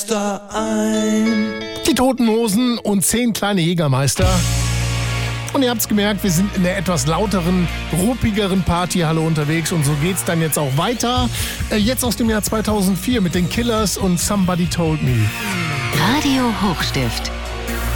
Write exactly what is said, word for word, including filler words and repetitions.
Fenster ein. Die Toten Hosen und zehn kleine Jägermeister. Und ihr habt's gemerkt, wir sind in der etwas lauteren, ruppigeren Partyhalle unterwegs. Und so geht's dann jetzt auch weiter. Äh, jetzt aus dem Jahr zweitausendvier mit den Killers und Somebody Told Me. Radio Hochstift.